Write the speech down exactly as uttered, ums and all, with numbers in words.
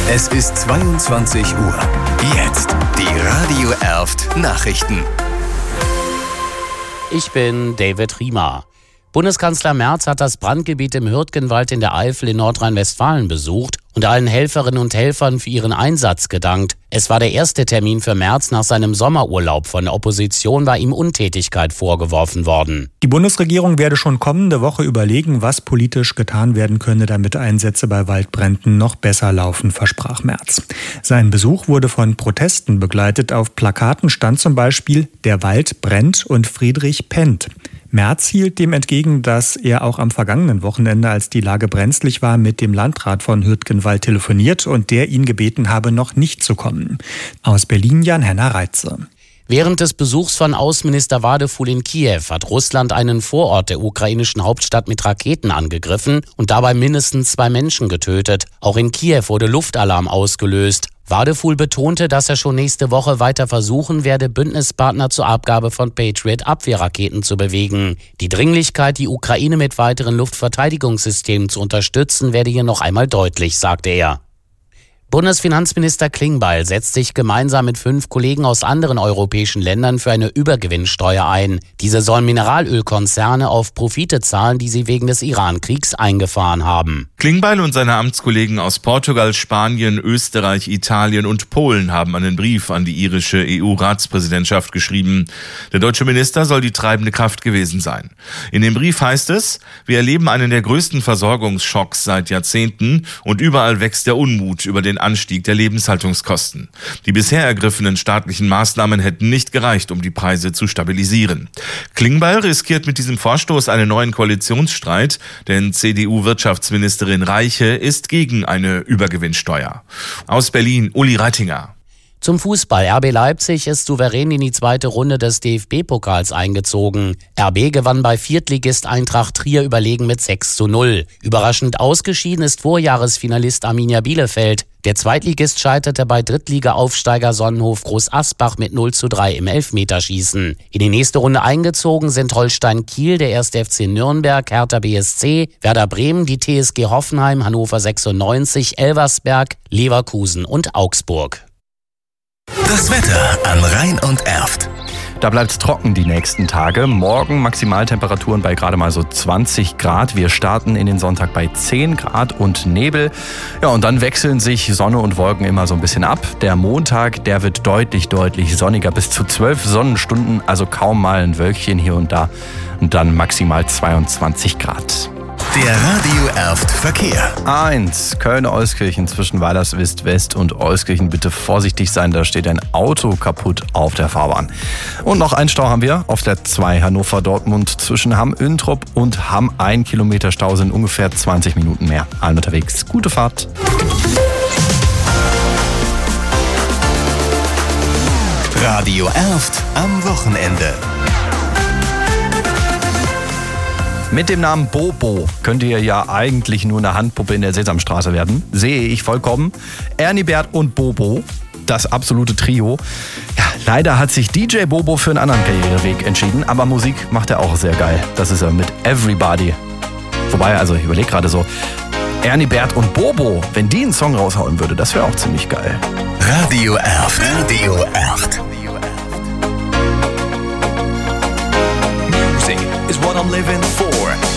Es ist zweiundzwanzig Uhr. Jetzt die Radio Erft Nachrichten. Ich bin David Riemer. Bundeskanzler Merz hat das Brandgebiet im Hürtgenwald in der Eifel in Nordrhein-Westfalen besucht und allen Helferinnen und Helfern für ihren Einsatz gedankt. Es war der erste Termin für Merz nach seinem Sommerurlaub. Von der Opposition war ihm Untätigkeit vorgeworfen worden. Die Bundesregierung werde schon kommende Woche überlegen, was politisch getan werden könne, damit Einsätze bei Waldbränden noch besser laufen, versprach Merz. Sein Besuch wurde von Protesten begleitet. Auf Plakaten stand zum Beispiel „Der Wald brennt und Friedrich pennt". Merz hielt dem entgegen, dass er auch am vergangenen Wochenende, als die Lage brenzlig war, mit dem Landrat von Hürtgenwald telefoniert und der ihn gebeten habe, noch nicht zu kommen. Aus Berlin Jan-Henner Reitze. Während des Besuchs von Außenminister Wadefuhl in Kiew hat Russland einen Vorort der ukrainischen Hauptstadt mit Raketen angegriffen und dabei mindestens zwei Menschen getötet. Auch in Kiew wurde Luftalarm ausgelöst. Wadefuhl betonte, dass er schon nächste Woche weiter versuchen werde, Bündnispartner zur Abgabe von Patriot-Abwehrraketen zu bewegen. Die Dringlichkeit, die Ukraine mit weiteren Luftverteidigungssystemen zu unterstützen, werde hier noch einmal deutlich, sagte er. Bundesfinanzminister Klingbeil setzt sich gemeinsam mit fünf Kollegen aus anderen europäischen Ländern für eine Übergewinnsteuer ein. Diese sollen Mineralölkonzerne auf Profite zahlen, die sie wegen des Iran-Kriegs eingefahren haben. Klingbeil und seine Amtskollegen aus Portugal, Spanien, Österreich, Italien und Polen haben einen Brief an die irische E U-Ratspräsidentschaft geschrieben. Der deutsche Minister soll die treibende Kraft gewesen sein. In dem Brief heißt es: Wir erleben einen der größten Versorgungsschocks seit Jahrzehnten und überall wächst der Unmut über den Anstieg der Lebenshaltungskosten. Die bisher ergriffenen staatlichen Maßnahmen hätten nicht gereicht, um die Preise zu stabilisieren. Klingbeil riskiert mit diesem Vorstoß einen neuen Koalitionsstreit, denn C D U-Wirtschaftsministerin Reiche ist gegen eine Übergewinnsteuer. Aus Berlin Uli Reitinger. Zum Fußball. R B Leipzig ist souverän in die zweite Runde des D F B-Pokals eingezogen. R B gewann bei Viertligist Eintracht Trier überlegen mit sechs zu null. Überraschend ausgeschieden ist Vorjahresfinalist Arminia Bielefeld. Der Zweitligist scheiterte bei Drittliga-Aufsteiger Sonnenhof Groß Asbach mit null zu drei im Elfmeterschießen. In die nächste Runde eingezogen sind Holstein Kiel, der erste F C Nürnberg, Hertha B S C, Werder Bremen, die T S G Hoffenheim, Hannover sechsundneunzig, Elversberg, Leverkusen und Augsburg. Das Wetter an Rhein und Erft. Da bleibt es trocken die nächsten Tage. Morgen Maximaltemperaturen bei gerade mal so zwanzig Grad. Wir starten in den Sonntag bei zehn Grad und Nebel. Ja, und dann wechseln sich Sonne und Wolken immer so ein bisschen ab. Der Montag, der wird deutlich, deutlich sonniger. Bis zu zwölf Sonnenstunden, also kaum mal ein Wölkchen hier und da. Und dann maximal zweiundzwanzig Grad. Der Radio Erft Verkehr. A eins, Köln-Euskirchen zwischen Weilerswist West und Euskirchen. Bitte vorsichtig sein, da steht ein Auto kaputt auf der Fahrbahn. Und noch einen Stau haben wir auf der zwei Hannover-Dortmund zwischen Hamm-Üntrop und Hamm. Ein Kilometer Stau sind ungefähr zwanzig Minuten mehr. Allen unterwegs. Gute Fahrt. Radio Erft am Wochenende. Mit dem Namen Bobo könnt ihr ja eigentlich nur eine Handpuppe in der Sesamstraße werden. Sehe ich vollkommen. Ernie Bert und Bobo, das absolute Trio. Ja, leider hat sich D J Bobo für einen anderen Karriereweg entschieden, aber Musik macht er auch sehr geil. Das ist er mit Everybody. Wobei, also ich überlege gerade so, Ernie Bert und Bobo, wenn die einen Song raushauen würde, das wäre auch ziemlich geil. Radio Erft. Radio Erft. Music is what I'm living for.